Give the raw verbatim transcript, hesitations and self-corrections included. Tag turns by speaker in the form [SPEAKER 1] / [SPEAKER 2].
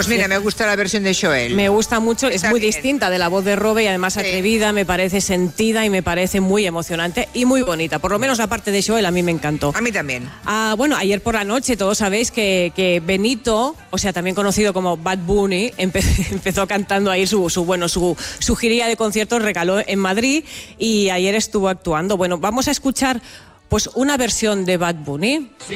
[SPEAKER 1] Pues mira, me gusta la versión de Joel.
[SPEAKER 2] Me gusta mucho, es
[SPEAKER 1] Está
[SPEAKER 2] muy
[SPEAKER 1] bien.
[SPEAKER 2] distinta de la voz de Robe y además
[SPEAKER 1] Sí.
[SPEAKER 2] atrevida, me parece sentida y me parece muy emocionante y muy bonita. Por lo menos la parte de Joel a mí me encantó.
[SPEAKER 1] A mí también.
[SPEAKER 2] Ah, bueno, ayer por la noche todos sabéis que, que Benito, o sea, también conocido como Bad Bunny, empe- empezó cantando ahí su, su bueno, su, su girilla de conciertos, regaló en Madrid y ayer estuvo actuando. Bueno, vamos a escuchar pues una versión de Bad Bunny.